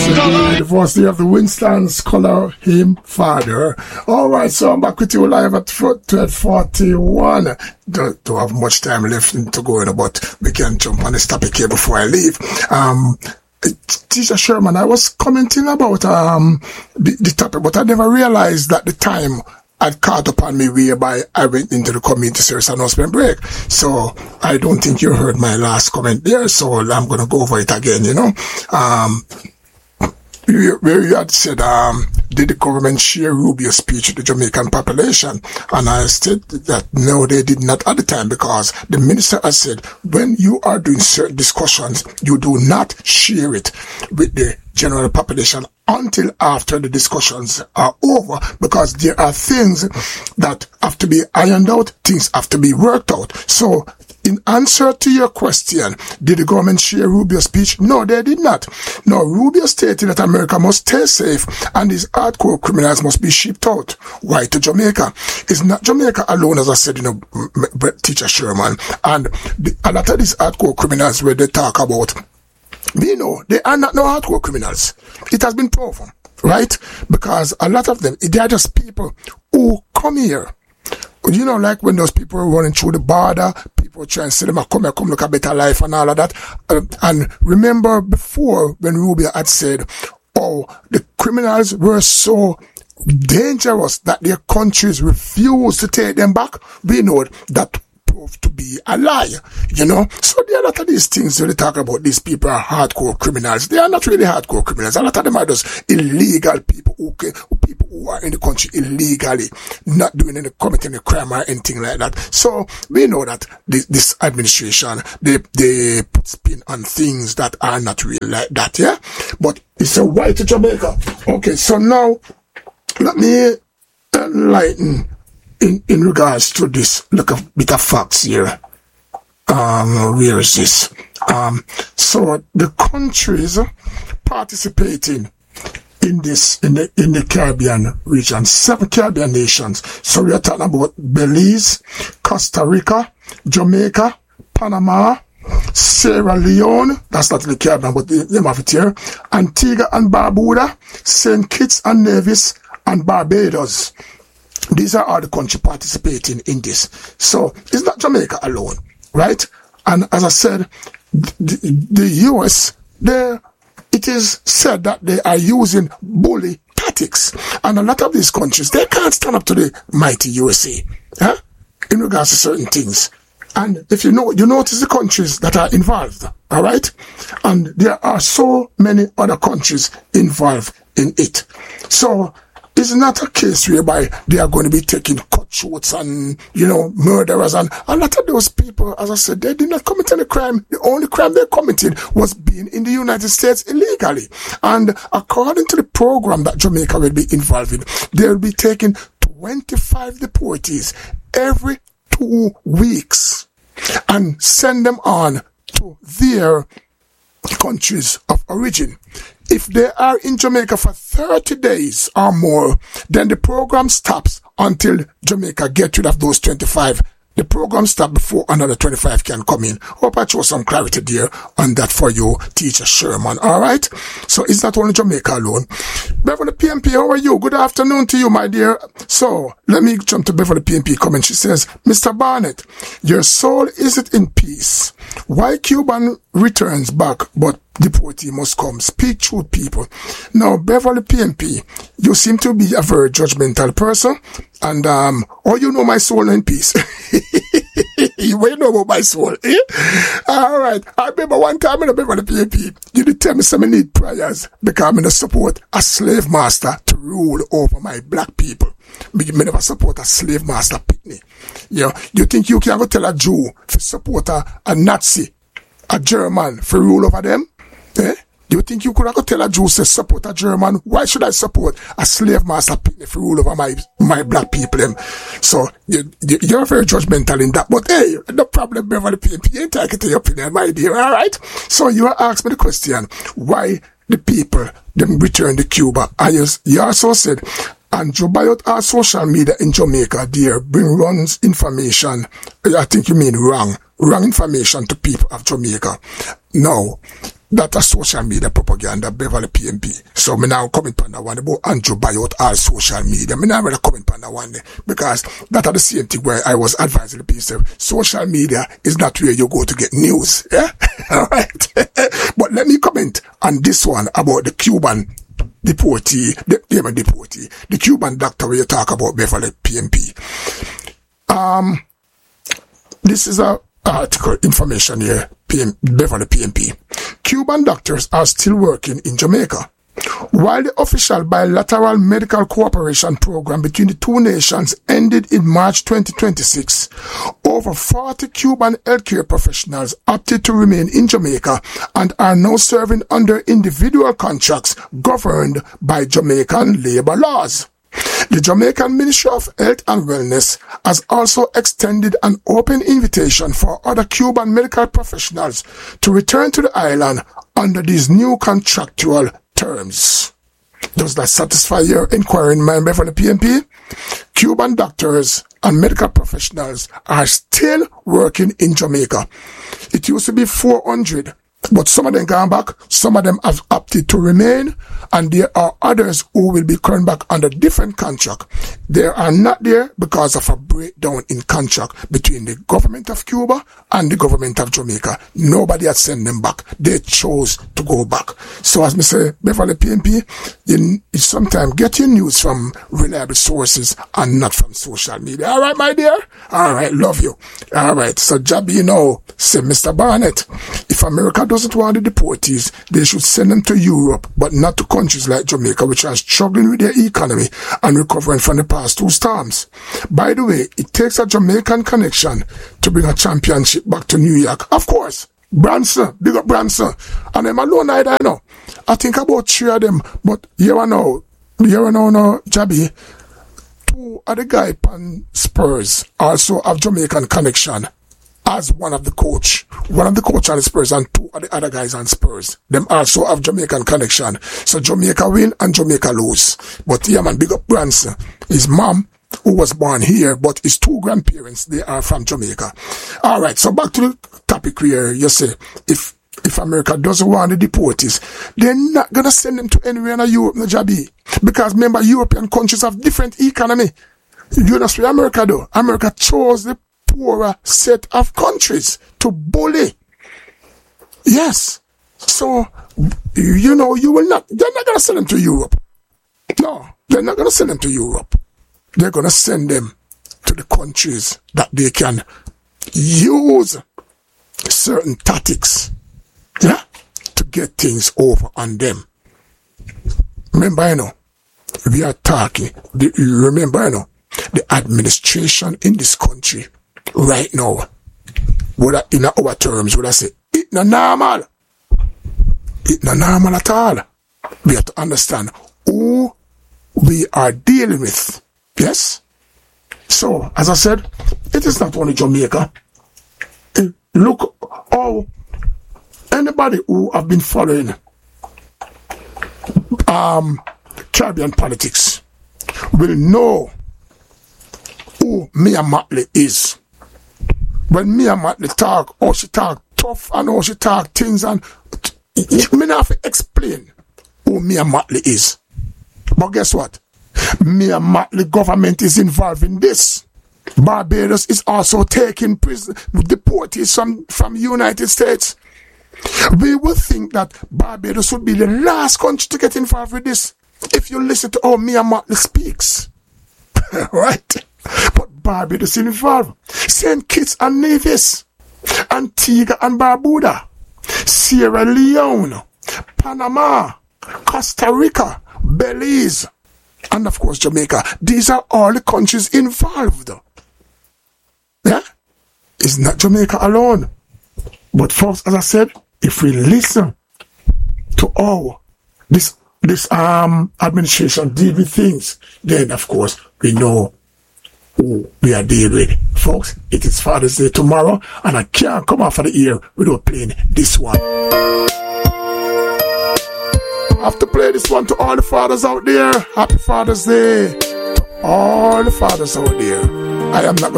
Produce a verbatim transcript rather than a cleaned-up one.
The first day of the Winston's color him father. Alright, so I'm back with you live at twelve forty-one. Don't, don't have much time left to go in, but we can jump on this topic here before I leave. Um, Teacher Sherman, I was commenting about um the, the topic, but I never realized that the time had caught up on me whereby I went into the community service announcement break. So I don't think you heard my last comment there, so I'm going to go over it again, you know. Um, where you had said, um, did the government share Rubio's speech with the Jamaican population? And I said that no, they did not at the time, because the minister has said, when you are doing certain discussions, you do not share it with the general population until after the discussions are over, because there are things that have to be ironed out, things have to be worked out. So, in answer to your question, did the government share Rubio's speech? No, they did not. No, Rubio stated that America must stay safe and these hardcore criminals must be shipped out. Why to Jamaica? It's not Jamaica alone, as I said, you know, Teacher Sherman. And the, a lot of these hardcore criminals where they talk about, we know they are not no hardcore criminals. It has been proven, right? Because a lot of them, they are just people who come here. You know, like when those people are running through the border, people try and say them, come here, come look a better life and all of that. Uh, and remember before when Rubio had said, oh, the criminals were so dangerous that their countries refused to take them back. We know that proved to be a lie, you know. So there are a lot of these things when they talk about these people are hardcore criminals. They are not really hardcore criminals. A lot of them are just illegal people who can, people who are in the country illegally, not doing any, committing a crime or anything like that. So we know that this, this administration, they, they put spin on things that are not really like that, yeah? But it's a white to Jamaica. Okay, so now let me enlighten In, in regards to this, look a bit of facts here. Um, where is this? Um, so the countries participating in this, in the, in the Caribbean region, seven Caribbean nations. So we are talking about Belize, Costa Rica, Jamaica, Panama, Sierra Leone, that's not in the Caribbean, but they, they have it here, Antigua and Barbuda, Saint Kitts and Nevis, and Barbados. These are all the countries participating in this. So it's not Jamaica alone, right? And as I said, the, the U S, they, it is said that they are using bully tactics. And a lot of these countries, they can't stand up to the mighty U S A, huh? In regards to certain things. And if you know, you notice the countries that are involved, all right? And there are so many other countries involved in it. So it's not a case whereby they are going to be taking cutthroats and, you know, murderers. And a lot of those people, as I said, they did not commit any crime. The only crime they committed was being in the United States illegally. And according to the program that Jamaica will be involved in, they will be taking twenty-five deportees every two weeks and send them on to their countries of origin. If they are in Jamaica for thirty days or more, then the program stops until Jamaica gets rid of those twenty-five. The program stops before another twenty-five can come in. Hope I show some clarity there on that for you, Teacher Sherman. Alright? So it's not only Jamaica alone. Beverly P M P, how are you? Good afternoon to you, my dear. So, let me jump to Beverly P M P comment. She says, Mister Barnett, your soul isn't in peace. Why Cuban returns back, but deportee must come? Speak truth, people. Now, Beverly P M P, you seem to be a very judgmental person, and um, oh, you know my soul in peace. You will know about my soul, eh? All right. I remember one time in a Beverly P M P, you did tell me some need prayers because I'm going to support a slave master to rule over my black people. But you may never support a slave master picnic. You know, you think you can go tell a Jew to support a, a Nazi, a German, for rule over them? Eh? You think you could have tell a Jew to support a German? Why should I support a slave master if you rule over my my black people? Them? So you, you, you're very judgmental in that. But hey, no problem, Beverly P M P. You ain't taking to your opinion, my dear. All right. So you asked me the question: why the people them return to Cuba? I just, you also said, and Joe Bayot our social media in Jamaica, dear, bring wrong information. I think you mean wrong, wrong information to people of Jamaica. No. that a social media propaganda, Beverly P M P. So me now comment on that one about Andrew buy out all social media. Me now really comment on that one there, because that are the same thing where I was advising the people. Social media is not where you go to get news. Yeah? Alright. But let me comment on this one about the Cuban deportee, the Yemen deportee, the Cuban doctor where you talk about Beverly P M P. Um, this is a article information here. P M, Beverly P M P. Cuban doctors are still working in Jamaica. While the official bilateral medical cooperation program between the two nations ended in March twenty twenty-six, over forty Cuban healthcare professionals opted to remain in Jamaica and are now serving under individual contracts governed by Jamaican labor laws. The Jamaican Ministry of Health and Wellness has also extended an open invitation for other Cuban medical professionals to return to the island under these new contractual terms. Does that satisfy your inquiry, my Beverly P M P? Cuban doctors and medical professionals are still working in Jamaica. It used to be four hundred. But some of them gone back, some of them have opted to remain, and there are others who will be coming back under different contract. They are not there because of a breakdown in contract between the government of Cuba and the government of Jamaica. Nobody has sent them back. They chose to go back. So as me say, Beverly P M P, you, you sometimes get your news from reliable sources and not from social media. All right, my dear? All right, love you. All right, so Jabi, you know, say Mister Barnett, if America doesn't want the deportees, they should send them to Europe, but not to countries like Jamaica, which are struggling with their economy and recovering from the past two storms. By the way, it takes a Jamaican connection to bring a championship back to New York. Of course, Branson, big up Branson. And them alone, I don't know. I think about three of them, but you know, you know, no, Jabi, two of the guys on Spurs also have Jamaican connection. As one of the coach, one of the coach on Spurs and two of the other guys on Spurs. Them also have Jamaican connection. So Jamaica win and Jamaica lose. But yeah man, big up Branson. His mom, who was born here, but his two grandparents, they are from Jamaica. Alright, so back to the topic here. You say, if if America doesn't want the deportees, they're not gonna send them to anywhere in Europe, no Jabi. Because remember, European countries have different economy. You know what America do? America chose the poorer set of countries to bully. Yes. So, you know, you will not, they're not going to send them to Europe. No, they're not going to send them to Europe. They're going to send them to the countries that they can use certain tactics, yeah, to get things over on them. Remember, you know, we are talking, the, you remember, you know, the administration in this country right now, would I, in our terms, would I say, it's not normal. It's not normal at all. We have to understand who we are dealing with. Yes? So, as I said, it is not only Jamaica. Look how anybody who have been following um, Caribbean politics will know who Mia Mottley is. When Mia Mottley talk, or she talk tough and how she talk things, and me not have to explain who Mia Mottley is. But guess what? Mia Mottley government is involved in this. Barbados is also taking prison deportees from, from United States. We would think that Barbados would be the last country to get involved with this if you listen to how Mia Mottley speaks. Right? But Barbados is involved. Saint Kitts and Nevis, Antigua and Barbuda, Sierra Leone, Panama, Costa Rica, Belize, and of course Jamaica. These are all the countries involved. Yeah? It's not Jamaica alone. But folks, as I said, if we listen to how this this um administration deal with things, then of course we know who we are dealing with. Folks, it is Father's Day tomorrow, and I can't come off of the air without playing this one. I have to play this one to all the fathers out there. Happy Father's Day to all the fathers out there. I am not going